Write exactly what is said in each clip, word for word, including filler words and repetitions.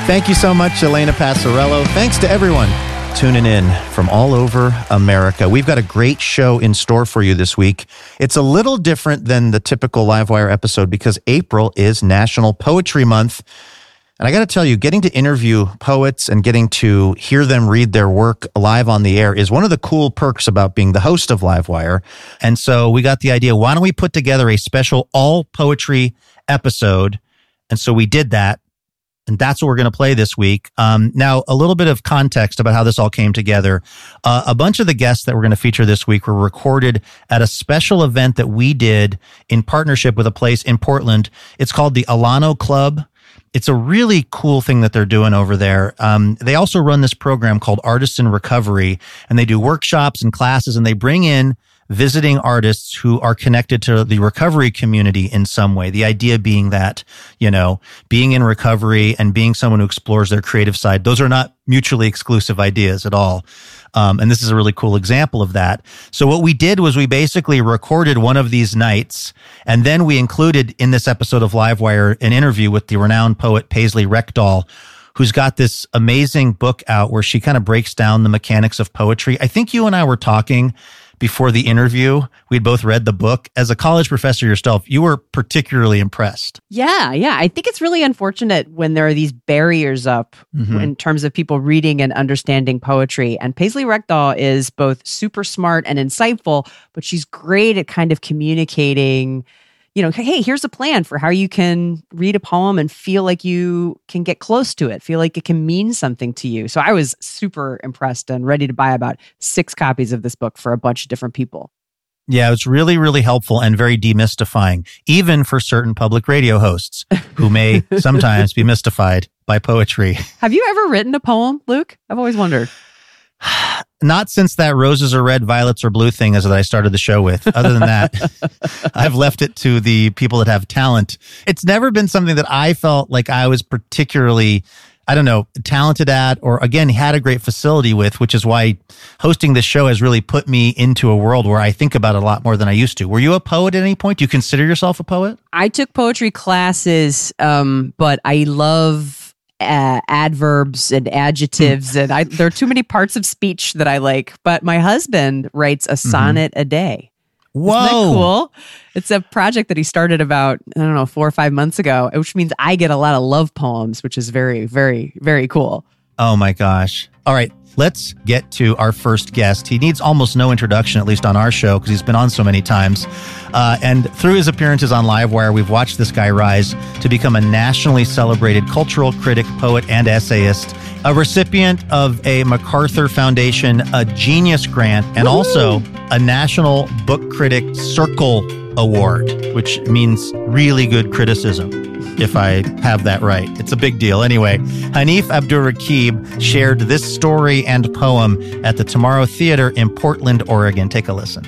Thank you so much, Elena Passarello. Thanks to everyone tuning in from all over America. We've got a great show in store for you this week. It's a little different than the typical Livewire episode because April is National Poetry Month. And I got to tell you, getting to interview poets and getting to hear them read their work live on the air is one of the cool perks about being the host of Livewire. And so we got the idea, why don't we put together a special all poetry episode? And so we did that. And that's what we're going to play this week. Um, now, a little bit of context about how this all came together. Uh, a bunch of the guests that we're going to feature this week were recorded at a special event that we did in partnership with a place in Portland. It's called the Alano Club. It's a really cool thing that they're doing over there. Um, they also run this program called Artists in Recovery, and they do workshops and classes, and they bring in visiting artists who are connected to the recovery community in some way. The idea being that, you know, being in recovery and being someone who explores their creative side, those are not mutually exclusive ideas at all. Um, and this is a really cool example of that. So what we did was we basically recorded one of these nights, and then we included in this episode of Livewire an interview with the renowned poet Paisley Rekdal, who's got this amazing book out where she kind of breaks down the mechanics of poetry. I think you and I were talking before the interview. We'd both read the book. As a college professor yourself, you were particularly impressed. Yeah, yeah. I think it's really unfortunate when there are these barriers up mm-hmm. in terms of people reading and understanding poetry. And Paisley Rekdal is both super smart and insightful, but she's great at kind of communicating, you know, hey, here's a plan for how you can read a poem and feel like you can get close to it, feel like it can mean something to you. So I was super impressed and ready to buy about six copies of this book for a bunch of different people. Yeah, it's really, really helpful and very demystifying, even for certain public radio hosts who may sometimes be mystified by poetry. Have you ever written a poem, Luke? I've always wondered. Not since that roses are red, violets are blue thing as that I started the show with. Other than that, I've left it to the people that have talent. It's never been something that I felt like I was particularly, I don't know, talented at, or again, had a great facility with, which is why hosting this show has really put me into a world where I think about it a lot more than I used to. Were you a poet at any point? Do you consider yourself a poet? I took poetry classes, um, but I love Uh, adverbs and adjectives, and I, there are too many parts of speech that I like. But my husband writes a sonnet mm-hmm. a day. Whoa. Isn't that cool? It's a project that he started about, I don't know, four or five months ago, which means I get a lot of love poems, which is very, very, very cool. Oh my gosh. All right. Let's get to our first guest. He needs almost no introduction, at least on our show, because he's been on so many times. Uh, and through his appearances on Livewire, we've watched this guy rise to become a nationally celebrated cultural critic, poet, and essayist, a recipient of a MacArthur Foundation, a Genius Grant, and Woo! also a National Book Critic Circle Award, which means really good criticism, if I have that right. It's a big deal. Anyway, Hanif Abdurraqib shared this story and poem at the Tomorrow Theater in Portland, Oregon. Take a listen.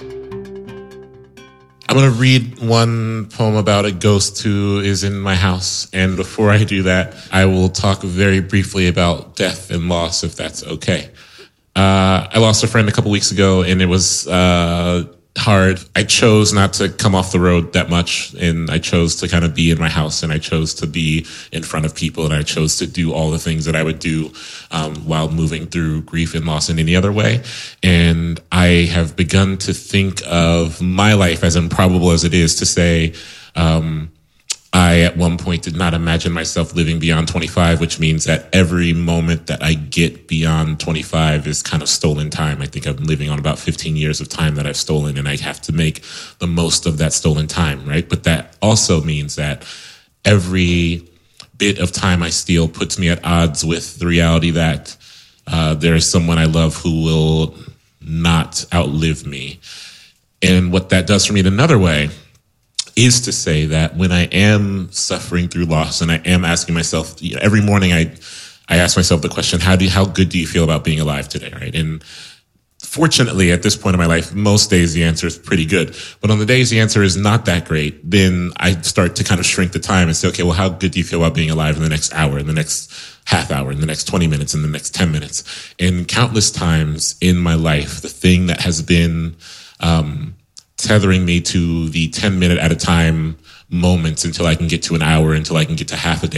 I'm going to read one poem about a ghost who is in my house. And before I do that, I will talk very briefly about death and loss, if that's okay. Uh, I lost a friend a couple weeks ago, and it was uh, hard. I chose not to come off the road that much, and I chose to kind of be in my house, and I chose to be in front of people, and I chose to do all the things that I would do um, while moving through grief and loss in any other way. And I have begun to think of my life, as improbable as it is, to say, um, I at one point did not imagine myself living beyond twenty-five, which means that every moment that I get beyond twenty-five is kind of stolen time. I think I'm living on about fifteen years of time that I've stolen, and I have to make the most of that stolen time, right? But that also means that every bit of time I steal puts me at odds with the reality that uh, there is someone I love who will not outlive me. And what that does for me in another way is to say that when I am suffering through loss, and I am asking myself, you know, every morning I I ask myself the question, how do you, how good do you feel about being alive today, right? And fortunately, at this point in my life, most days the answer is pretty good. But on the days the answer is not that great, then I start to kind of shrink the time and say, okay, well, how good do you feel about being alive in the next hour, in the next half hour, in the next twenty minutes, in the next ten minutes? And countless times in my life, the thing that has been um tethering me to the ten minute at a time moments until I can get to an hour, until I can get to half a day